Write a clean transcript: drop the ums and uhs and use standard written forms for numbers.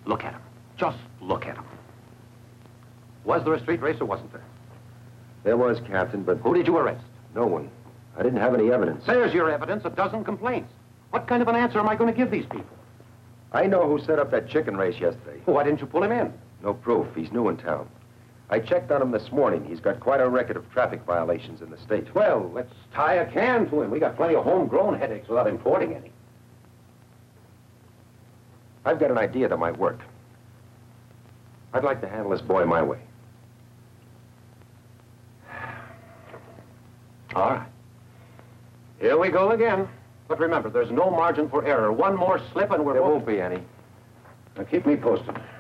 Look at him. Just look at him. Was there a street race or wasn't there? There was, Captain, but... Who did you arrest? No one. I didn't have any evidence. There's your evidence, a dozen complaints. What kind of an answer am I going to give these people? I know who set up that chicken race yesterday. Why didn't you pull him in? No proof. He's new in town. I checked on him this morning. He's got quite a record of traffic violations in the state. Well, let's tie a can to him. We got plenty of homegrown headaches without importing any. I've got an idea that might work. I'd like to handle this boy my way. All right. Here we go again. But remember, there's no margin for error. One more slip and we're... There won't be any. Now keep me posted.